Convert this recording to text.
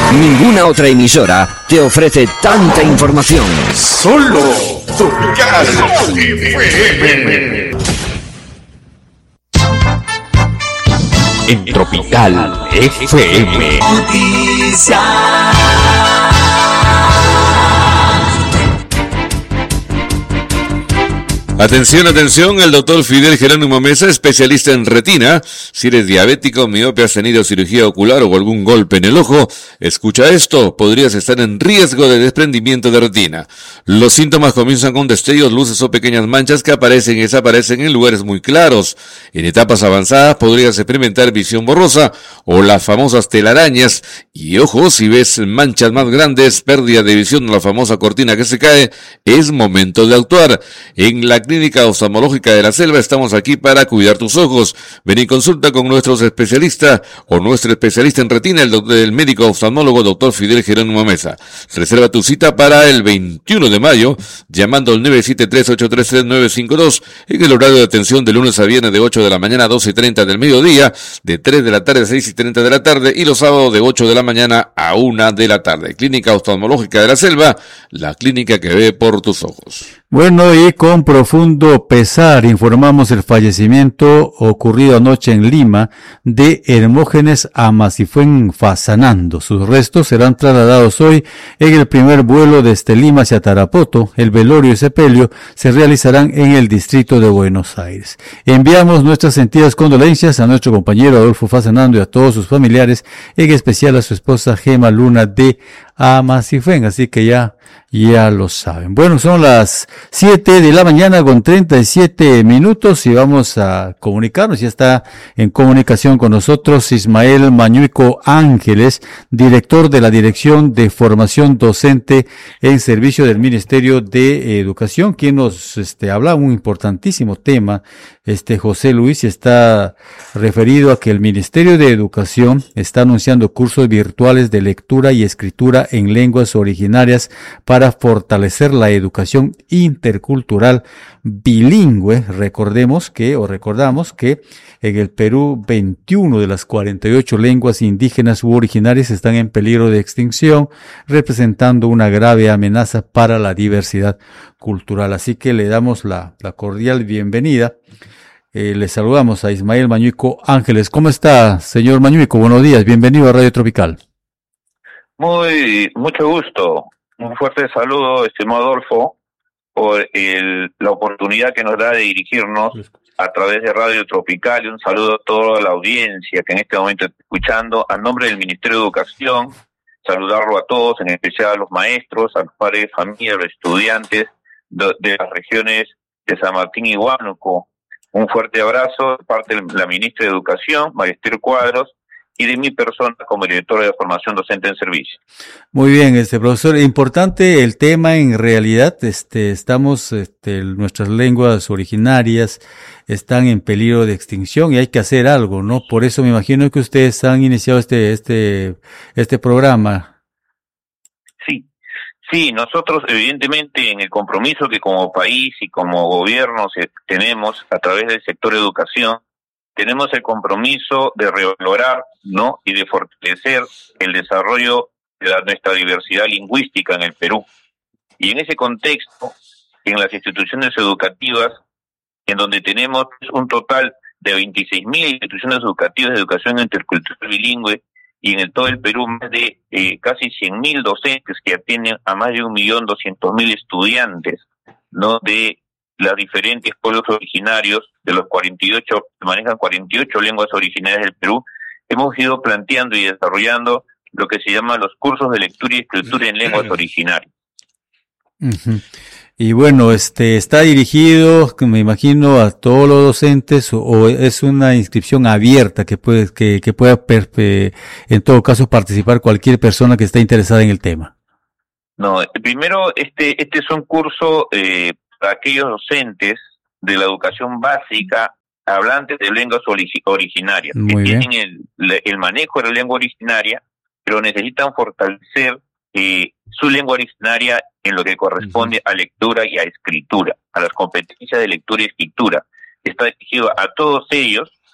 Ninguna otra emisora te ofrece tanta información. Solo Tropical FM. En Tropical FM. Noticias. Atención, atención, el doctor Fidel Jerónimo Mesa, especialista en retina. Si eres diabético, miope, has tenido cirugía ocular o algún golpe en el ojo, escucha esto, podrías estar en riesgo de desprendimiento de retina. Los síntomas comienzan con destellos, luces o pequeñas manchas que aparecen y desaparecen en lugares muy claros. En etapas avanzadas podrías experimentar visión borrosa o las famosas telarañas. Y ojo, si ves manchas más grandes, pérdida de visión o la famosa cortina que se cae, es momento de actuar. En la Clínica Oftalmológica de la Selva estamos aquí para cuidar tus ojos. Ven y consulta con nuestros especialistas o nuestro especialista en retina, el médico oftalmólogo doctor Fidel Jerónimo Mesa. Reserva tu cita para el 21 de mayo llamando al 973-833-952 en el horario de atención de lunes a viernes de 8 de la mañana a 12:30 del mediodía, de 3 de la tarde a 6:30 de la tarde y los sábados de 8 de la mañana a 1 de la tarde. Clínica Oftalmológica de la Selva, la clínica que ve por tus ojos. Bueno, y con profundo pesar informamos el fallecimiento ocurrido anoche en Lima de Hermógenes Amasifuen Fasanando. Sus restos serán trasladados hoy en el primer vuelo desde Lima hacia Tarapoto. El velorio y sepelio se realizarán en el distrito de Buenos Aires. Enviamos nuestras sentidas condolencias a nuestro compañero Adolfo Fasanando y a todos sus familiares, en especial a su esposa Gema Luna de Amasifuen, así que ya lo saben. Bueno, son las 7 de la mañana con 37 minutos y vamos a comunicarnos. Ya está en comunicación con nosotros Ismael Mañuico Ángeles, director de la Dirección de Formación Docente en Servicio del Ministerio de Educación, quien nos habla un importantísimo tema. José Luis, está referido a que el Ministerio de Educación está anunciando cursos virtuales de lectura y escritura en lenguas originarias para fortalecer la educación intercultural bilingüe. Recordamos que en el Perú 21 de las 48 lenguas indígenas u originarias están en peligro de extinción, representando una grave amenaza para la diversidad cultural. Así que le damos la cordial bienvenida. Le saludamos a Ismael Mañuico Ángeles. ¿Cómo está, señor Mañuico? Buenos días, bienvenido a Radio Tropical. Mucho gusto. Un fuerte saludo, estimado Adolfo, por la oportunidad que nos da de dirigirnos a través de Radio Tropical, y un saludo a toda la audiencia que en este momento está escuchando. A nombre del Ministerio de Educación, saludarlo a todos, en especial a los maestros, a los padres de familia, a los estudiantes de las regiones de San Martín y Huánuco. Un fuerte abrazo de parte de la ministra de Educación, María Esther Cuadros, y de mi persona como directora de formación docente en servicio. Muy bien, profesor, importante el tema en realidad. Nuestras lenguas originarias están en peligro de extinción y hay que hacer algo, ¿no? Por eso me imagino que ustedes han iniciado este programa. Sí, nosotros evidentemente en el compromiso que como país y como gobierno tenemos a través del sector educación, tenemos el compromiso de revalorar, ¿no?, y de fortalecer el desarrollo de nuestra diversidad lingüística en el Perú. Y en ese contexto, en las instituciones educativas, en donde tenemos un total de 26.000 instituciones educativas de educación intercultural bilingüe, y en todo el Perú más de casi 100.000 docentes que atienden a más de 1.200.000 estudiantes, ¿no?, de los diferentes pueblos originarios, de los 48, que manejan 48 lenguas originarias del Perú. Hemos ido planteando y desarrollando lo que se llama los cursos de lectura y escritura en lenguas originarias. Uh-huh. Y bueno, está dirigido, me imagino, a todos los docentes, o es una inscripción abierta que pueda en todo caso participar cualquier persona que esté interesada en el tema. No, primero este es un curso para aquellos docentes de la educación básica hablantes de lenguas originarias, muy que bien, tienen el manejo de la lengua originaria, pero necesitan fortalecer su lengua originaria en lo que corresponde a lectura y a escritura, a las competencias de lectura y escritura. Está dirigido a todos ellos,